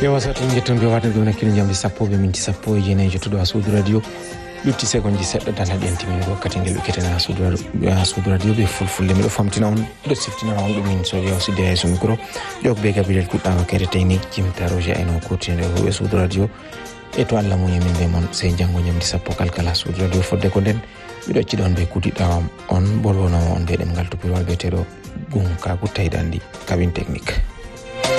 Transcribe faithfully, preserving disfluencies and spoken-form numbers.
wasatu ngetton be waten gona kilo jambi sappo be minti sappo e jeenayi jottuɗo ha Sud Radio lutti seconde ji seɗɗa tan haɗi en timmin wakkati ngel wikketen ha Sud ha Sud Radio be fulfulde miɗo famtina on ɗo siftina on ɗum min so yaw sidde hay so micro jok be gabilel kuɗɗama kede technique jimta roger ayno kotinde ho Sud Radio e to Allah mo yemin be mon sey jango nyamdi sappo kalkala Sud Radio fodde ko den miɗo acci ɗon be kuɗiɗawam on bolwono on be ɗemgal to pirwal beteɗo gun ka guttaydandi cabine technique.